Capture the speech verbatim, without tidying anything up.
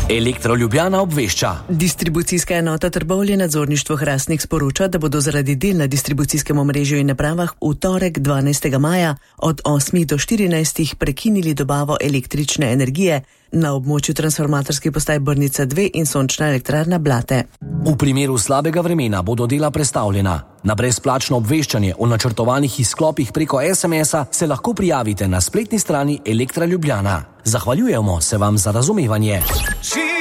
Elektro Ljubljana obvešča. Distribucijska enota Trbovlje nadzorništvo Hrastnik sporoča, da bodo zaradi del na distribucijskem omrežju in napravah v torek dvanajstega maja od osmih do štirinajstih prekinili dobavo električne energije na območju transformatorskih postaj Brnica dve in sončna elektrarna Blate. V primeru slabega vremena bodo dela prestavljena. Na brezplačno obveščanje o načrtovanih izklopih preko es em es-a se lahko prijavite na spletni strani Elektra Ljubljana. Zahvaljujemo se vam za razumevanje.